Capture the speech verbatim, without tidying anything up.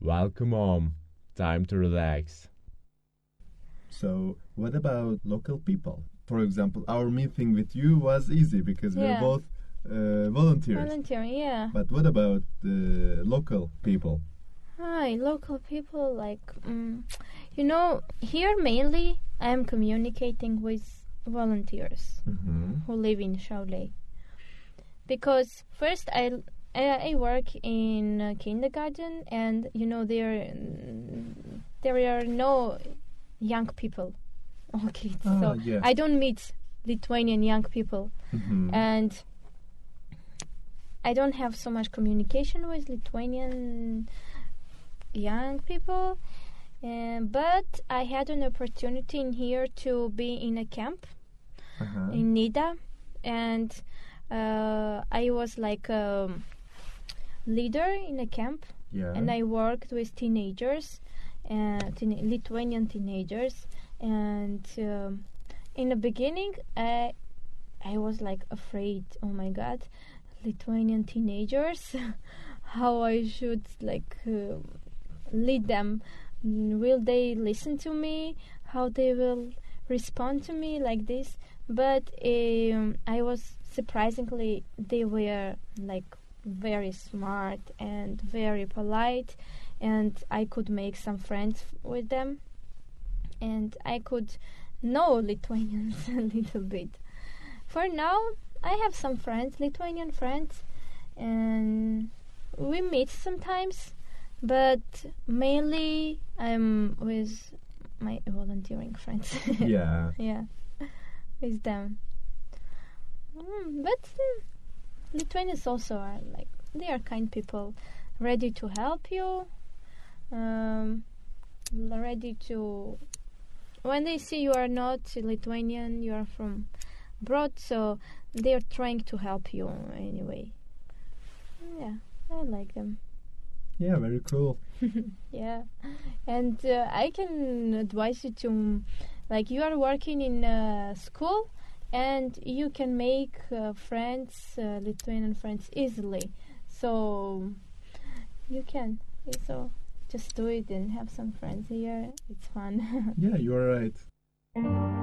Welcome home. Time to relax. So, what about local people? For example, our meeting with you was easy because we're Yeah. both uh, volunteers. Volunteering, yeah. But what about the local people? Hi, local people, like, um, you know, here mainly I am communicating with volunteers Mm-hmm. who live in Shaolei. Because first I, I, I work in uh, kindergarten, and, you know, there, there are no young people or kids. Ah, so yeah. I don't meet Lithuanian young people. Mm-hmm. And I don't have so much communication with Lithuanian young people, uh, but I had an opportunity in here to be in a camp Uh-huh. in Nida, and uh, I was like a leader in a camp, Yeah. and I worked with teenagers, uh, teen- Lithuanian teenagers, and um, in the beginning, I I was like afraid. Oh my God, Lithuanian teenagers, how I should like uh, lead them. Mm, Will they listen to me? How they will respond to me like this? But um, I was surprisingly, they were like very smart and very polite, and I could make some friends f- with them, and I could know Lithuanians a little bit. For now, I have some friends, Lithuanian friends, and we meet sometimes, but mainly I'm with my volunteering friends. Yeah. Yeah, with them. Mm, but mm, Lithuanians also are like, they are kind people, ready to help you, um, ready to. When they see you are not Lithuanian, you are from abroad, so they are trying to help you anyway. Yeah, I like them. Yeah, very cool. Yeah, and uh, I can advise you to, mm, like, you are working in a school, and you can make uh, friends, uh, Lithuanian friends, easily. So you can. So just do it and have some friends here. It's fun. Yeah, you're right.